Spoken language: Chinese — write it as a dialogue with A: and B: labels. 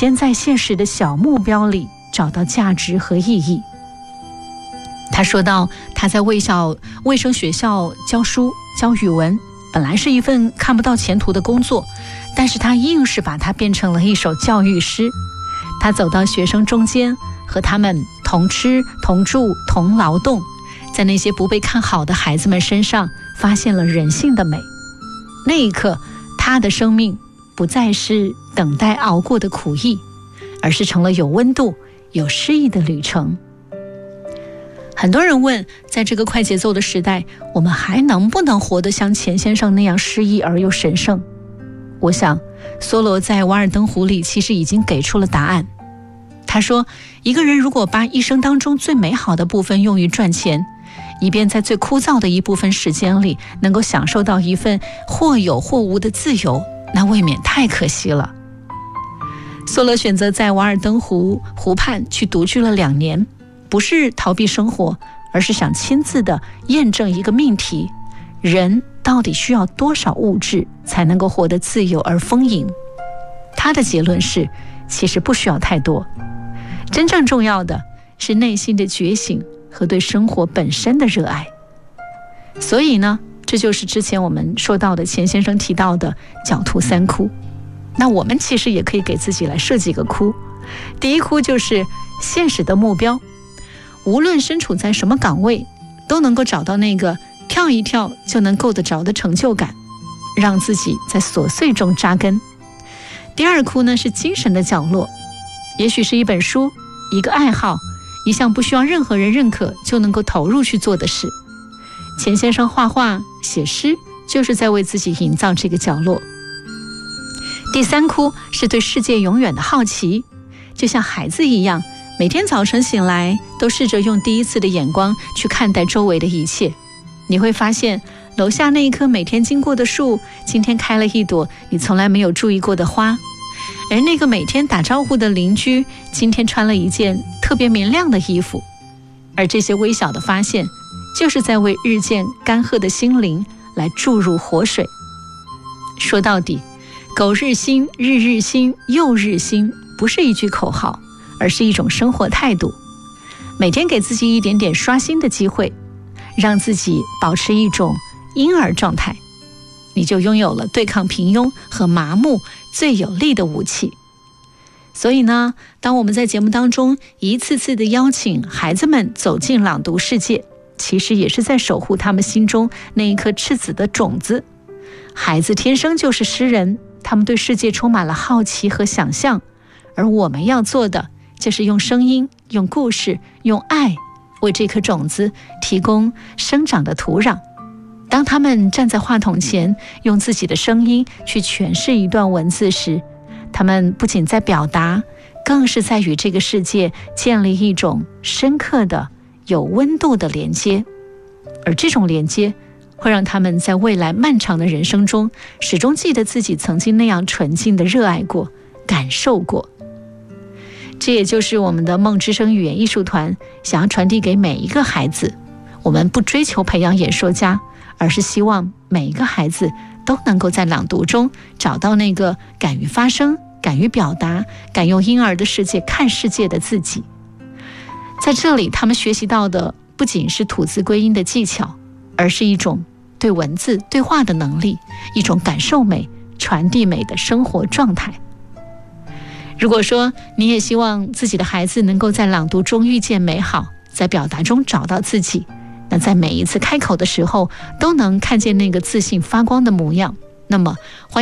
A: 先在现实的小目标里找到价值和意义。他说到，他在卫生学校教书教语文，本来是一份看不到前途的工作，但是他硬是把它变成了一首教育诗。他走到学生中间，和他们同吃同住同劳动，在那些不被看好的孩子们身上发现了人性的美。那一刻，他的生命不再是等待熬过的苦役，而是成了有温度有诗意的旅程。很多人问，在这个快节奏的时代，我们还能不能活得像钱先生那样诗意而又神圣？我想梭罗在《瓦尔登湖》里其实已经给出了答案。他说，一个人如果把一生当中最美好的部分用于赚钱，以便在最枯燥的一部分时间里能够享受到一份或有或无的自由，那未免太可惜了。梭罗选择在瓦尔登湖湖畔去独居了2年，不是逃避生活，而是想亲自的验证一个命题：人到底需要多少物质才能够活得自由而丰盈？他的结论是，其实不需要太多，真正重要的是内心的觉醒和对生活本身的热爱。所以呢，这就是之前我们说到的钱先生提到的狡兔3窟。那我们其实也可以给自己来设计一个窟。第一窟就是现实的目标，无论身处在什么岗位，都能够找到那个跳一跳就能够得着的成就感，让自己在琐碎中扎根。第二窟呢，是精神的角落，也许是一本书，一个爱好，一项不需要任何人认可就能够投入去做的事。钱先生画画写诗，就是在为自己营造这个角落。第三窟是对世界永远的好奇，就像孩子一样，每天早晨醒来都试着用第一次的眼光去看待周围的一切。你会发现，楼下那一棵每天经过的树，今天开了一朵你从来没有注意过的花，而那个每天打招呼的邻居，今天穿了一件特别明亮的衣服。而这些微小的发现，就是在为日渐干涸的心灵来注入活水。说到底，苟日新，日日新，又日新，不是一句口号，而是一种生活态度。每天给自己一点点刷新的机会，让自己保持一种婴儿状态，你就拥有了对抗平庸和麻木最有力的武器。所以呢，当我们在节目当中一次次的邀请孩子们走进朗读世界，其实也是在守护他们心中那一颗赤子的种子。孩子天生就是诗人，他们对世界充满了好奇和想象，而我们要做的就是用声音、用故事、用爱，为这颗种子提供生长的土壤。当他们站在话筒前，用自己的声音去诠释一段文字时，他们不仅在表达，更是在与这个世界建立一种深刻的、有温度的连接。而这种连接会让他们在未来漫长的人生中，始终记得自己曾经那样纯净的热爱过、感受过。这也就是我们的梦之声语言艺术团想要传递给每一个孩子。我们不追求培养演说家，而是希望每一个孩子都能够在朗读中找到那个敢于发声、敢于表达、敢用婴儿的世界看世界的自己。在这里，他们学习到的不仅是吐字归音的技巧，而是一种对文字对话的能力，一种感受美、传递美的生活状态。如果说你也希望自己的孩子能够在朗读中遇见美好，在表达中找到自己，那在每一次开口的时候都能看见那个自信发光的模样，那么欢迎